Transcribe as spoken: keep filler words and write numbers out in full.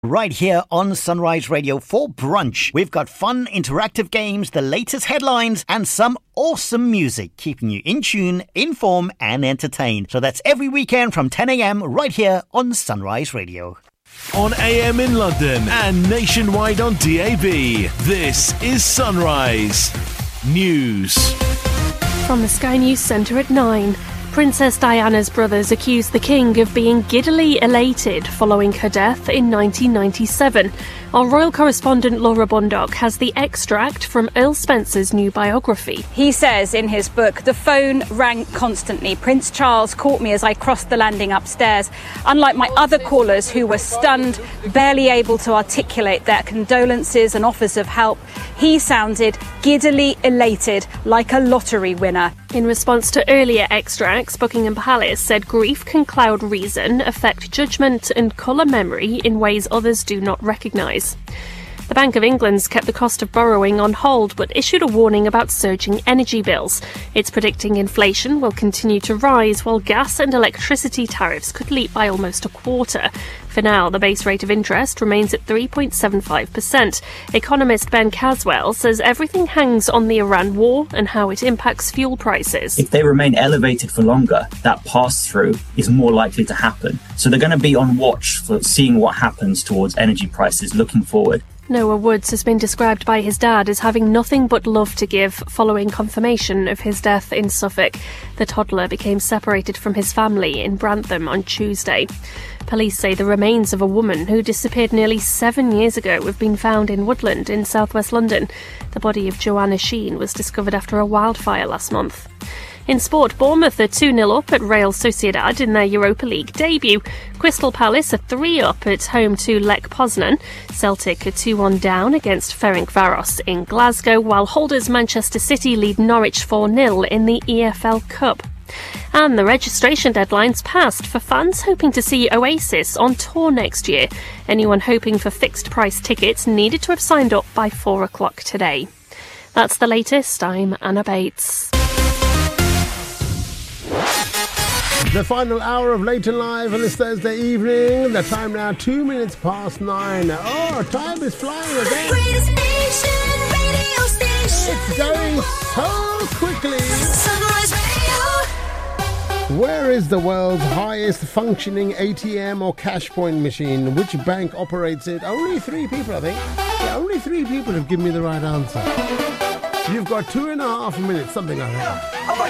Right here on Sunrise Radio for brunch. We've got fun, interactive games, the latest headlines, and some awesome music, keeping you in tune, informed, and entertained. So that's every weekend from ten a.m. right here on Sunrise Radio. On A M in London and nationwide on D A B, this is Sunrise News. From the Sky News Centre at nine. Princess Diana's brothers accuse the King of being giddily elated following her death in nineteen ninety-seven. Our royal correspondent Laura Bundock has the extract from Earl Spencer's new biography. He says in his book, "The phone rang constantly. Prince Charles caught me as I crossed the landing upstairs. Unlike my other callers who were stunned, barely able to articulate their condolences and offers of help, he sounded giddily elated like a lottery winner." In response to earlier extracts, Buckingham Palace said grief can cloud reason, affect judgment and colour memory in ways others do not recognise. The Bank of England's kept the cost of borrowing on hold but issued a warning about surging energy bills. It's predicting inflation will continue to rise while gas and electricity tariffs could leap by almost a quarter. For now, the base rate of interest remains at three point seven five percent. Economist Ben Caswell says everything hangs on the Iran war and how it impacts fuel prices. If they remain elevated for longer, that pass-through is more likely to happen. So they're going to be on watch for seeing what happens towards energy prices looking forward. Noah Woods has been described by his dad as having nothing but love to give following confirmation of his death in Suffolk. The toddler became separated from his family in Brantham on Tuesday. Police say the remains of a woman who disappeared nearly seven years ago have been found in Woodland in southwest London. The body of Joanna Sheen was discovered after a wildfire last month. In sport, Bournemouth are two nil up at Real Sociedad in their Europa League debut. Crystal Palace are three up at home to Lech Poznan. Celtic are two one down against Ferencváros in Glasgow, while holders Manchester City lead Norwich four nil in the E F L Cup. And the registration deadline's passed for fans hoping to see Oasis on tour next year. Anyone hoping for fixed-price tickets needed to have signed up by four o'clock today. That's the latest. I'm Anna Bates. The final hour of Late and Live on this Thursday evening. The time now two minutes past nine. Oh, time is flying again. Station, radio station. It's going so quickly. Sunrise Radio. Where is the world's highest functioning A T M or cash point machine? Which bank operates it? Only three people, I think. Yeah, only three people have given me the right answer. You've got two and a half minutes, something like that.